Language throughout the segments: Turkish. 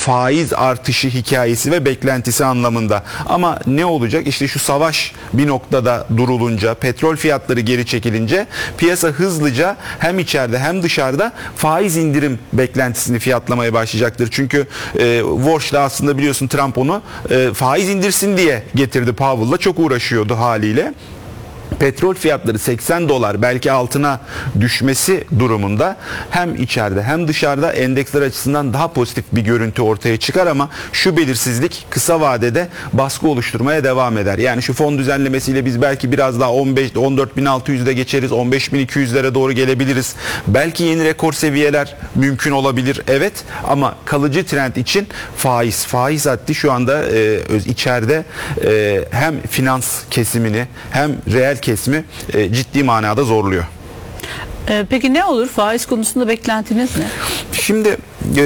faiz artışı hikayesi ve beklentisi anlamında. Ama ne olacak? İşte şu savaş bir noktada durulunca, petrol fiyatları geri çekilince piyasa hızlıca hem içeride hem dışarıda faiz indirim beklentisini fiyatlamaya başlayacaktır. Çünkü Walsh'la aslında biliyorsun Trump onu faiz indirsin diye getirdi, Powell'la çok uğraşıyordu haliyle. Petrol fiyatları 80 dolar belki altına düşmesi durumunda hem içeride hem dışarıda endeksler açısından daha pozitif bir görüntü ortaya çıkar ama şu belirsizlik kısa vadede baskı oluşturmaya devam eder. Yani şu fon düzenlemesiyle biz belki biraz daha 14.600'de geçeriz, 15.200'lere doğru gelebiliriz. Belki yeni rekor seviyeler mümkün olabilir, evet, ama kalıcı trend için faiz haddi şu anda içeride hem finans kesimini hem reel kesimi ciddi manada zorluyor. Peki ne olur? Faiz konusunda beklentiniz ne? Şimdi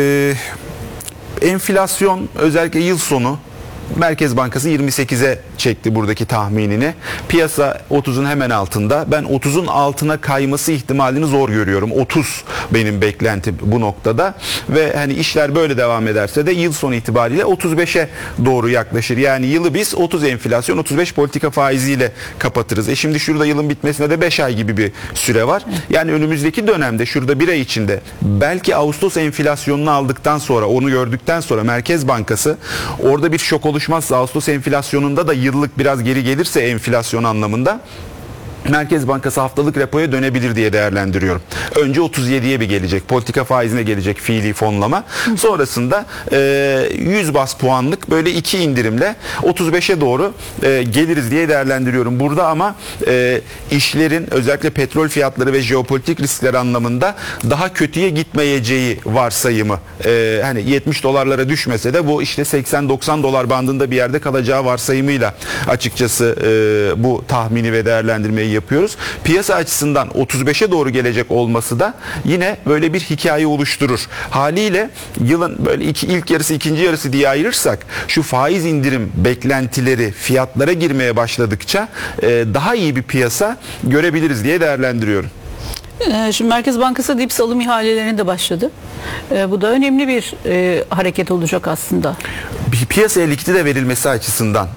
enflasyon özellikle yıl sonu Merkez Bankası 28'e çekti buradaki tahminini. Piyasa 30'un hemen altında. Ben 30'un altına kayması ihtimalini zor görüyorum. 30 benim beklentim bu noktada. Ve hani işler böyle devam ederse de yıl sonu itibariyle 35'e doğru yaklaşır. Yani yılı biz 30 enflasyon, 35 politika faiziyle kapatırız. Şimdi şurada yılın bitmesine de 5 ay gibi bir süre var. Yani önümüzdeki dönemde şurada bir ay içinde belki Ağustos enflasyonunu aldıktan sonra, onu gördükten sonra Merkez Bankası orada bir şok oluşmazsa, Ağustos enflasyonunda da yıllık biraz geri gelirse enflasyon anlamında Merkez Bankası haftalık repoya dönebilir diye değerlendiriyorum. Önce 37'ye bir gelecek. Politika faizine gelecek fiili fonlama. Sonrasında 100 bas puanlık böyle 2 indirimle 35'e doğru geliriz diye değerlendiriyorum. Burada ama işlerin özellikle petrol fiyatları ve jeopolitik riskler anlamında daha kötüye gitmeyeceği varsayımı. Hani 70 dolarlara düşmese de bu işte 80-90 dolar bandında bir yerde kalacağı varsayımıyla açıkçası bu tahmini ve değerlendirmeyi yapıyoruz. Piyasa açısından 35'e doğru gelecek olması da yine böyle bir hikaye oluşturur. Haliyle yılın böyle ilk yarısı, ikinci yarısı diye ayırırsak şu faiz indirim beklentileri fiyatlara girmeye başladıkça daha iyi bir piyasa görebiliriz diye değerlendiriyorum. Şimdi Merkez Bankası dip alım ihalelerine de başladı. Bu da önemli bir hareket olacak aslında. Piyasaya likidite verilmesi açısından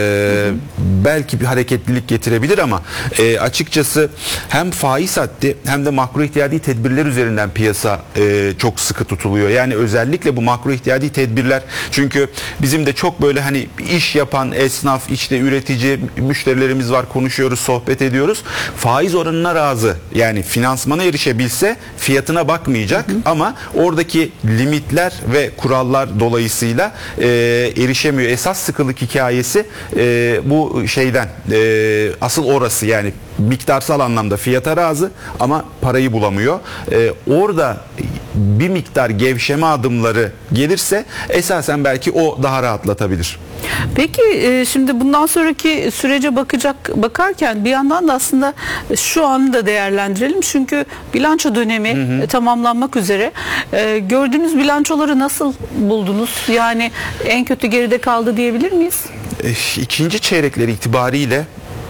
belki bir hareketlilik getirebilir ama açıkçası hem faiz haddi hem de makro ihtiyadi tedbirler üzerinden piyasa çok sıkı tutuluyor. Yani özellikle bu makro ihtiyadi tedbirler, çünkü bizim de çok böyle hani iş yapan esnaf, işte üretici müşterilerimiz var, konuşuyoruz, sohbet ediyoruz. Faiz oranına razı, yani finansmana erişebilse fiyatına bakmayacak ama oradaki limitler ve kurallar dolayısıyla erişemiyor. Esas sıkılık hikayesi bu şeyden, asıl orası, yani miktarsal anlamda fiyata razı ama parayı bulamıyor. Orada bir miktar gevşeme adımları gelirse esasen belki o daha rahatlatabilir. Peki şimdi bundan sonraki sürece bakarken bir yandan da aslında şu anı da değerlendirelim. Çünkü bilanço dönemi tamamlanmak üzere. Gördüğünüz bilançoları nasıl buldunuz? Yani en kötü geride kaldı diyebilir miyiz? İkinci çeyrekleri itibariyle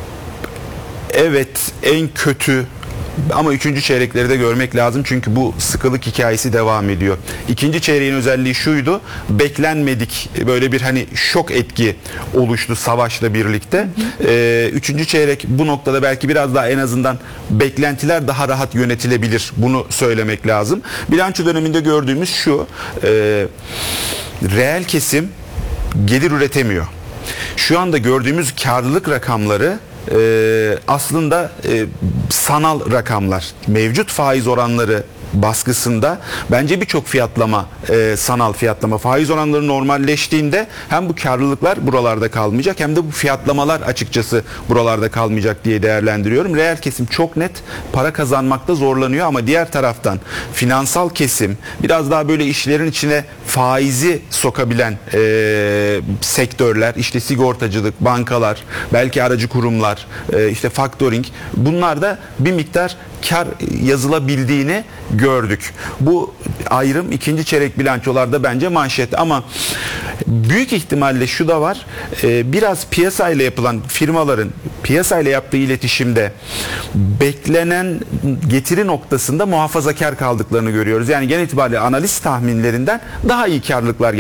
evet en kötü, ama üçüncü çeyrekleri de görmek lazım çünkü bu sıkılık hikayesi devam ediyor. İkinci çeyreğin özelliği şuydu: beklenmedik böyle bir hani şok etki oluştu savaşla birlikte. Üçüncü çeyrek bu noktada belki biraz daha, en azından beklentiler daha rahat yönetilebilir. Bunu söylemek lazım. Bilanço döneminde gördüğümüz şu: reel kesim gelir üretemiyor. Şu anda gördüğümüz karlılık rakamları aslında sanal rakamlar. Mevcut faiz oranları baskısında bence birçok fiyatlama sanal fiyatlama. Faiz oranları normalleştiğinde hem bu karlılıklar buralarda kalmayacak hem de bu fiyatlamalar açıkçası buralarda kalmayacak diye değerlendiriyorum. Reel kesim çok net para kazanmakta zorlanıyor ama diğer taraftan finansal kesim, biraz daha böyle işlerin içine faizi sokabilen sektörler, işte sigortacılık, bankalar, belki aracı kurumlar, işte factoring, bunlar da bir miktar kar yazılabildiğini gördük. Bu ayrım ikinci çeyrek bilançolarda bence manşet, ama büyük ihtimalle şu da var: biraz piyasayla yapılan, firmaların piyasayla yaptığı iletişimde beklenen getiri noktasında muhafazakar kaldıklarını görüyoruz. Yani genel itibariyle analiz tahminlerinden daha iyi karlılıklar